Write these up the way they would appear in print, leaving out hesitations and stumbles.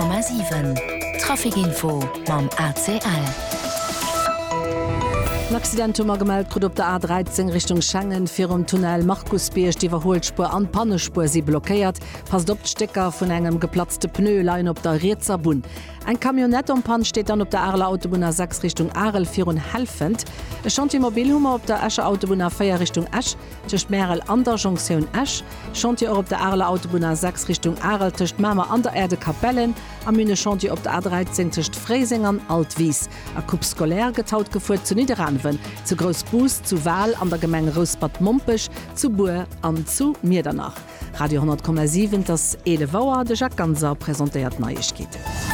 100,7 Trafikinfo mam ACL. L'accidentummer gemeldt trut op der A13 Richtung Schengen fir Tunnel Markusbeerch die Verholspur an Pannespur sie blockéiert, pass d'Stecker vun engem geplatzte Pneu lein op der Reezerbun. Ein Kamionett Pan steht dann op der Arler Autobahn 6 Richtung Arel vir helfend. Es schont die Mobilhummer op der Escher Autobahn 4 Richtung Esch, tcht Merel an der Jonction Esch, schont ihr op der Arler Autobahn 6 Richtung Arel tcht Mamer an der Erde Kapellen, am Müne schont ihr op der A13 tcht Freisingern Altwies. A Kupp skolär getaut gefuert zu Niederanwen, zu Großbus, zu Wahl an der Gemenge Rosbad Mumpech, zu Buer an zu Mierdernach. Radio 10,7 das Ele Wauer de Jacques Ganser präsentiert Neuigkeit.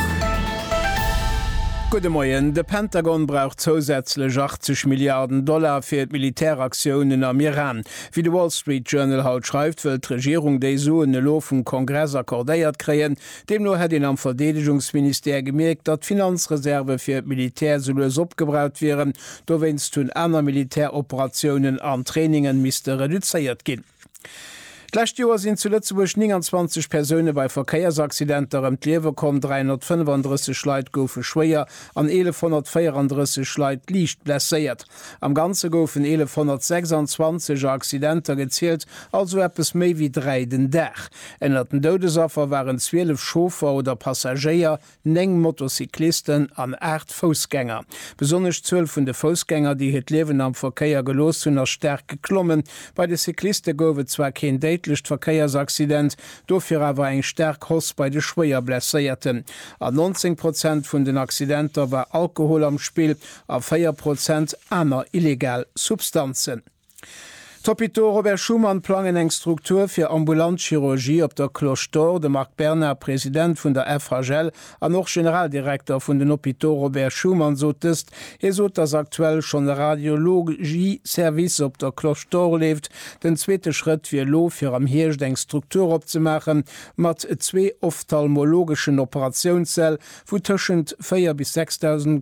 Gute Morgen. De Pentagon braucht zusätzlich $80 Milliarden für Militäraktionen am Iran. Wie de Wall Street Journal haut schreibt, will die Regierung die so in Lo vom Kongress akkordiert kreen. Demno hat ihn am Verteidigungsminister gemerkt, dass Finanzreserve für Militär soll abgebraut werden, da wenn es zu anderen Militäroperationen an Trainingen müsste reduziert gehen. Letztes Jahr sind zu Lützeburg 29 Personen bei Verkehrsaccidenten im Leben gekommen, 335 Leute goufen schwer, an 1134 Leute leicht blessiert. Am Ganzen goufen 1126 Accidenten gezählt, also etwas mehr wie 3 den Tag. Unter den Todesopfern waren 12 Chauffeur oder Passagiere, 9 Motorcyclisten an 8 Fußgänger. Besonders 12 von den Fußgängern, die das Leben am Verkehr gelost sind, stark geklommen. Bei den Cyclisten goufen zwar kein Verkehrsaccident, dofir awer eng stark Hoss bei de schwéier blesséierten. A 19% vun den Accidenter war Alkohol am Spiel, a 4% aner illegal Substanzen. Topito Robert Schumann planen eng Struktur fir Ambulantchirurgie op der Kloster, de Marc Bernard, Präsident vun der FHL, an noch Generaldirektor vun den Hopito Robert Schumann sotest, sot dass aktuell schon der Radiologie-Service op der Kloster lebt, den zweite Schritt fir lo fir am Hirsch eng Struktur opzemachen, mat 2 ophthalmologischen Operationszell, wo tschend 4.000 bis 6.000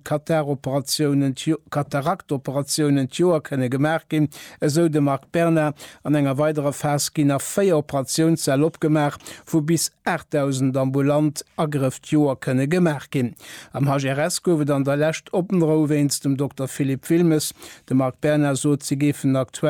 Kataraktoperationen Joer könne gemerk gin, so de Marc Bernard an enger weiterer Faskin nach 4 Operationszell opgemerk, wo bis 8.000 ambulant Agriff Joer könne gemerk gin. Am HGRS gowe an der Lächt oppenro wennst dem Dr. Philipp Wilmes, de Marc Bernard so ze gefen aktuell